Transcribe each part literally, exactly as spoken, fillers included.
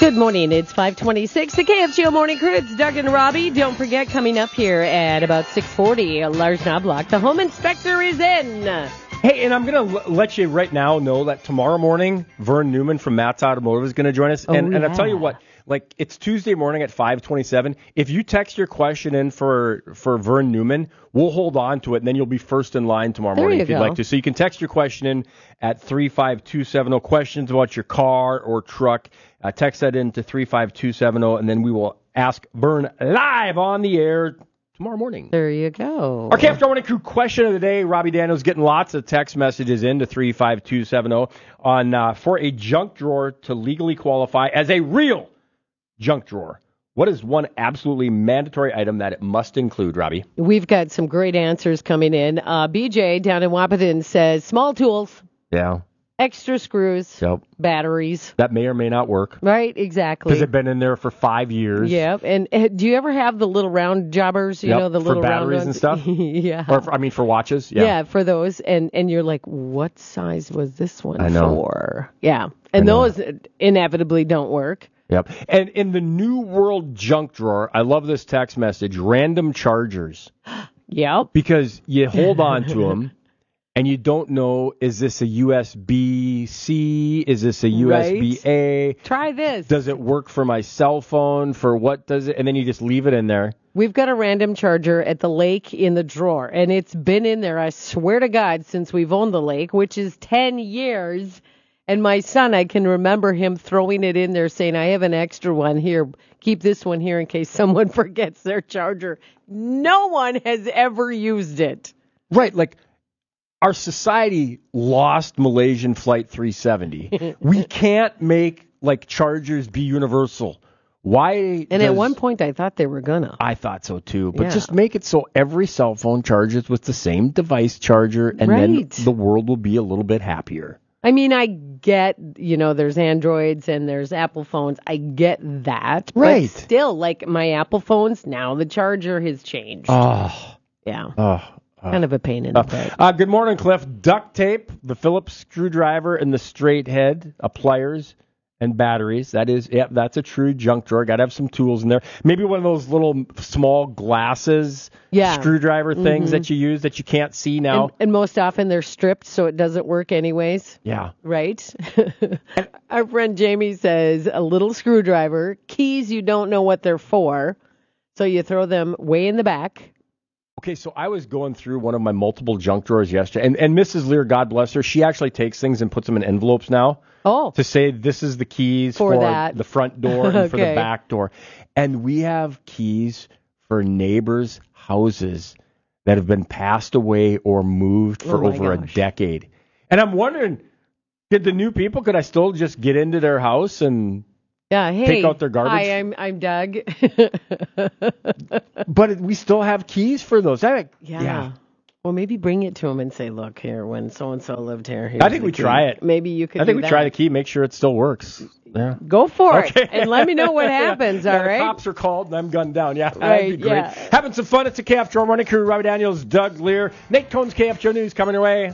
Good morning. It's five twenty-six. The K F G O Morning Crew. It's Doug and Robbie. Don't forget, coming up here at about six forty, Lars Knobloch, the home inspector, is in. Hey, and I'm going to l- let you right now know that tomorrow morning, Vern Newman from Matt's Automotive is going to join us. Oh, and, yeah. and I'll tell you what, like, it's Tuesday morning at five twenty-seven. If you text your question in for, for Vern Newman, we'll hold on to it, and then you'll be first in line tomorrow There morning you if you'd go. like to. So you can text your question in at three five two seven zero. Questions about your car or truck. Uh, text that in to three five two seven zero, and then we will ask Vern live on the air tomorrow morning. There you go. Our K F G O Morning Crew question of the day. Robbie Daniels getting lots of text messages in to three five two seven zero on uh, for a junk drawer to legally qualify as a real junk drawer. What is one absolutely mandatory item that it must include, Robbie? We've got some great answers coming in. Uh, B J down in Wapaton says small tools, Yeah. extra screws, Yep. batteries. That may or may not work. Right, exactly. Because it's been in there for five years. Yeah, and uh, do you ever have the little round jobbers? You Yep, know, the for little batteries round and stuff? yeah. Or, for, I mean, for watches. Yeah. Yeah, for those. And, and you're like, what size was this one I know. for? Yeah. And those inevitably don't work. Yep. And in the New World junk drawer, I love this text message, random chargers. Yep. Because you hold on to them, and you don't know, is this a U S B C? Is this a U S B A? Try this. Does it work for my cell phone? For what does it? And then you just leave it in there. We've got a random charger at the lake in the drawer, and it's been in there, I swear to God, since we've owned the lake, which is ten years. And my son, I can remember him throwing it in there saying, I have an extra one here. Keep this one here in case someone forgets their charger. No one has ever used it. Right. Like, our society lost Malaysian Flight three seventy. We can't make, like, chargers be universal. Why? And does, at one point, I thought they were gonna. I thought so, too. But Yeah. just make it so every cell phone charges with the same device charger, and Right. then the world will be a little bit happier. I mean, I get, you know, there's Androids and there's Apple phones. I get that. Right. But still, like my Apple phones, now the charger has changed. Oh. yeah. Oh. Kind of a pain in the butt. Uh, good morning, Cliff. Duct tape, the Phillips screwdriver, and the straight head, uh, pliers, and batteries. That is, yeah, that's a true junk drawer. Got to have some tools in there. Maybe one of those little small glasses Yeah. screwdriver things Mhm. that you use that you can't see now. And, and most often they're stripped, so it doesn't work anyways. Yeah. Right? Our friend Jamie says a little screwdriver, keys you don't know what they're for, so you throw them way in the back. Okay, so I was going through one of my multiple junk drawers yesterday, and, and Missus Lear, God bless her, she actually takes things and puts them in envelopes now. Oh. To say this is the keys For for, that. the front door and for the Okay. back door. And we have keys for neighbors' houses that have been passed away or moved for Oh my over gosh. a decade. And I'm wondering, did the new people, could I still just get into their house and... Yeah, hey. Take out their garbage? Hi, I'm I'm Doug. But we still have keys for those. I, Yeah. yeah. Well, maybe bring it to him and say, look here, when so-and-so lived here. I here's think the we key." try it. Maybe you could I think do we that. try the key, make sure it still works. Yeah. Go for Okay. it. And let me know what happens, Yeah, all right? The cops are called and I'm gunned down. Yeah, that'd Right, be great. yeah. Having some fun. It's a K F G O Morning Crew. Robbie Daniels, Doug Lear, Nate Cohn's K F G O News coming your way.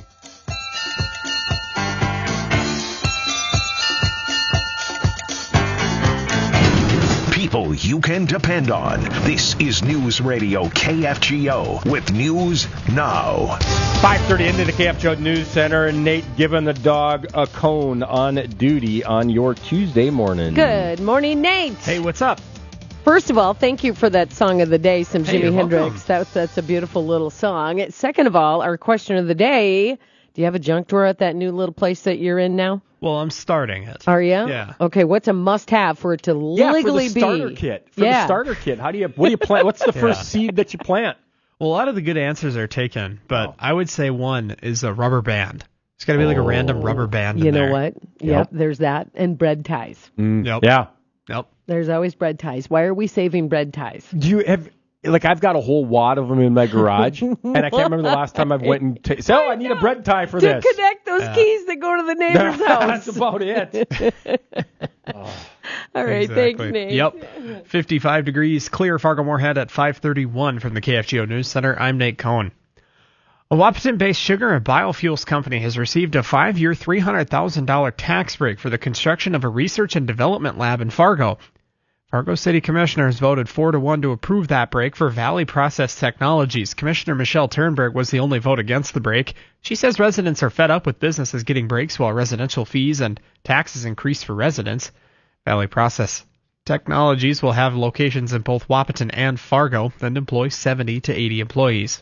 People you can depend on. This is News Radio K F G O with News Now. five thirty into the K F G O News Center, and Nate giving the dog a cone on duty on your Tuesday morning. Good morning, Nate. Hey, what's up? First of all, thank you for that song of the day, some Hey, Jimi you're Hendrix. welcome. That's, that's a beautiful little song. Second of all, our question of the day, do you have a junk drawer at that new little place that you're in now? Well, I'm starting it. Are you? Yeah. Okay, what's a must-have for it to Yeah, legally for the starter be? kit. For yeah. the starter kit. How do you? What do you plant? What's the first Yeah. seed that you plant? Well, a lot of the good answers are taken, but Oh. I would say one is a rubber band. It's got to be like a random rubber band You in know there. what? Yep, there's that. And bread ties. Mm, Yep. Yeah. Yep. There's always bread ties. Why are we saving bread ties? Do you have? Like, I've got a whole wad of them in my garage, and I can't remember the last time I've went and t- said, "Oh, I need a bread tie for To this." connect those Yeah. keys that go to the neighbor's house. That's about it. All right, Exactly. thanks, Nate. Yep. fifty-five degrees, clear Fargo Moorhead at five thirty-one from the K F G O News Center. I'm Nate Cohn. A Wahpeton-based sugar and biofuels company has received a five-year, three hundred thousand dollars tax break for the construction of a research and development lab in Fargo. Fargo City Commissioners voted four to one to approve that break for Valley Process Technologies. Commissioner Michelle Turnberg was the only vote against the break. She says residents are fed up with businesses getting breaks while residential fees and taxes increase for residents. Valley Process Technologies will have locations in both Wahpeton and Fargo and employ seventy to eighty employees.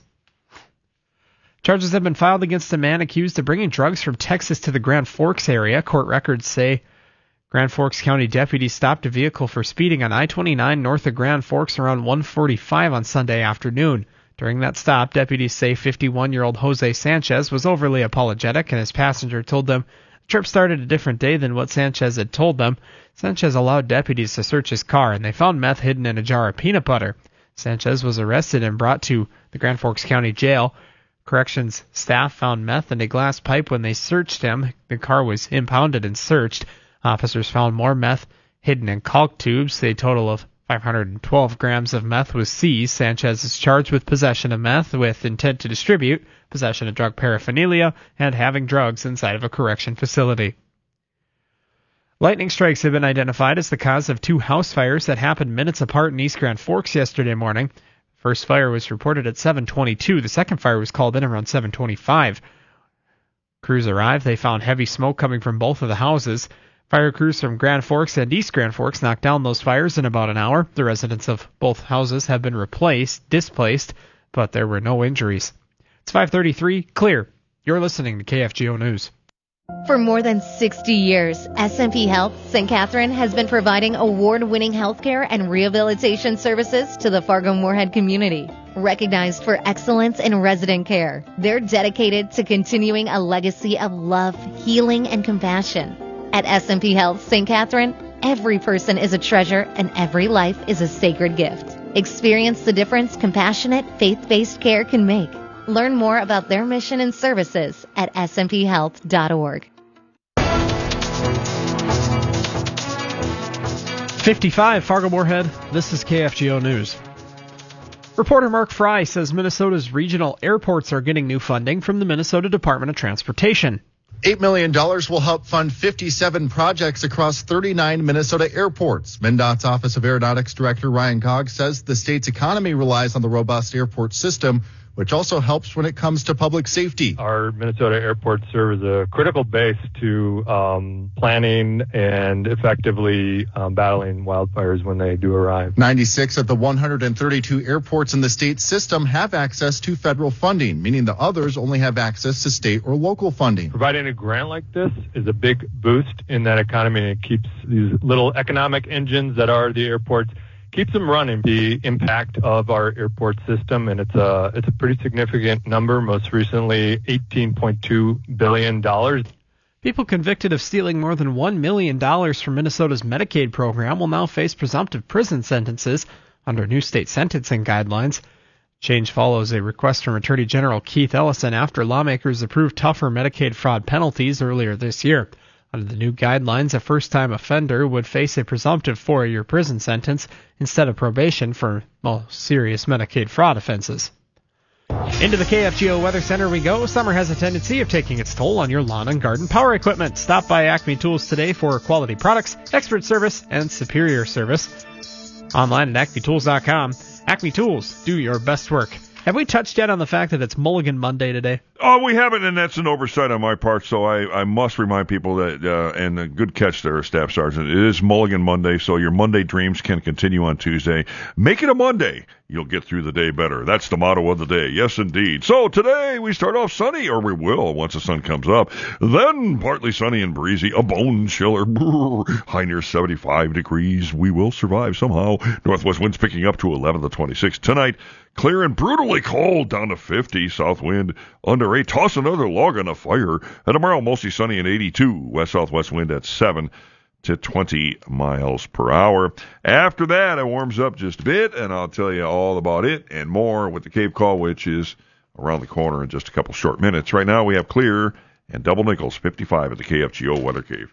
Charges have been filed against a man accused of bringing drugs from Texas to the Grand Forks area. Court records say Grand Forks County deputies stopped a vehicle for speeding on I twenty-nine north of Grand Forks around one forty-five on Sunday afternoon. During that stop, deputies say fifty-one-year-old Jose Sanchez was overly apologetic, and his passenger told them the trip started a different day than what Sanchez had told them. Sanchez allowed deputies to search his car, and they found meth hidden in a jar of peanut butter. Sanchez was arrested and brought to the Grand Forks County Jail. Corrections staff found meth in a glass pipe when they searched him. The car was impounded and searched. Officers found more meth hidden in caulk tubes. A total of five hundred twelve grams of meth was seized. Sanchez is charged with possession of meth with intent to distribute, possession of drug paraphernalia, and having drugs inside of a correction facility. Lightning strikes have been identified as the cause of two house fires that happened minutes apart in East Grand Forks yesterday morning. The first fire was reported at seven twenty-two. The second fire was called in around seven twenty-five. Crews arrived. They found heavy smoke coming from both of the houses. Fire crews from Grand Forks and East Grand Forks knocked down those fires in about an hour. The residents of both houses have been replaced, displaced, but there were no injuries. It's five thirty-three, clear. You're listening to K F G O News. For more than sixty years, S and P Health Saint Catherine has been providing award-winning healthcare and rehabilitation services to the Fargo-Moorhead community. Recognized for excellence in resident care, they're dedicated to continuing a legacy of love, healing, and compassion. At S and P Health Saint Catherine, every person is a treasure and every life is a sacred gift. Experience the difference compassionate, faith-based care can make. Learn more about their mission and services at s m p health dot org. fifty-five, Fargo-Moorhead. This is K F G O News. Reporter Mark Fry says Minnesota's regional airports are getting new funding from the Minnesota Department of Transportation. eight million dollars will help fund fifty-seven projects across thirty-nine Minnesota airports. MnDOT's Office of Aeronautics Director Ryan Cogg says the state's economy relies on the robust airport system, which also helps when it comes to public safety. Our Minnesota airports serve as a critical base to um, planning and effectively um, battling wildfires when they do arrive. ninety-six of the one hundred thirty-two airports in the state system have access to federal funding, meaning the others only have access to state or local funding. Providing a grant like this is a big boost in that economy, and it keeps these little economic engines that are the airports, keeps them running. The impact of our airport system, and it's a it's a pretty significant number. Most recently, eighteen point two billion dollars. People convicted of stealing more than one million dollars from Minnesota's Medicaid program will now face presumptive prison sentences under new state sentencing guidelines. Change follows a request from Attorney General Keith Ellison after lawmakers approved tougher Medicaid fraud penalties earlier this year. Under the new guidelines, a first-time offender would face a presumptive four-year prison sentence instead of probation for most serious Medicaid fraud offenses. Into the K F G O Weather Center we go. Summer has a tendency of taking its toll on your lawn and garden power equipment. Stop by Acme Tools today for quality products, expert service, and superior service. Online at acme tools dot com. Acme Tools, do your best work. Have we touched yet on the fact that it's Mulligan Monday today? Oh, we haven't, and that's an oversight on my part, so I, I must remind people that, uh, and a good catch there, Staff Sergeant, it is Mulligan Monday, so your Monday dreams can continue on Tuesday. Make it a Monday. You'll get through the day better. That's the motto of the day. Yes, indeed. So today we start off sunny, or we will once the sun comes up. Then partly sunny and breezy, a bone chiller, high near seventy-five degrees. We will survive somehow. Northwest winds picking up to eleven to twenty-six. Tonight, clear and brutally cold, down to fifty. South wind under eight. Toss another log on a fire. And tomorrow, mostly sunny and eighty-two. West-southwest wind at seven to twenty miles per hour. After that, it warms up just a bit, and I'll tell you all about it and more with the Cape Call, which is around the corner in just a couple short minutes. Right now, we have clear and double nickels, fifty-five at the K F G O Weather Cave.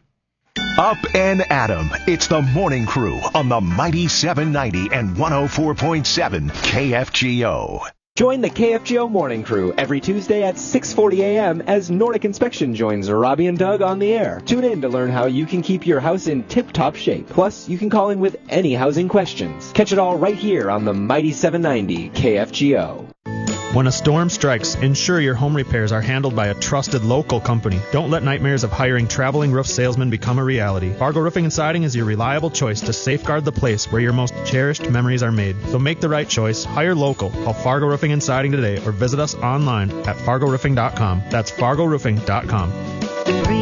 Up and Adam. It's the Morning Crew on the Mighty seven ninety and one oh four point seven K F G O. Join the K F G O Morning Crew every Tuesday at six forty a.m. as Nordic Inspection joins Robbie and Doug on the air. Tune in to learn how you can keep your house in tip-top shape. Plus, you can call in with any housing questions. Catch it all right here on the Mighty seven ninety K F G O. When a storm strikes, ensure your home repairs are handled by a trusted local company. Don't let nightmares of hiring traveling roof salesmen become a reality. Fargo Roofing and Siding is your reliable choice to safeguard the place where your most cherished memories are made. So make the right choice. Hire local. Call Fargo Roofing and Siding today or visit us online at fargo roofing dot com. That's fargo roofing dot com.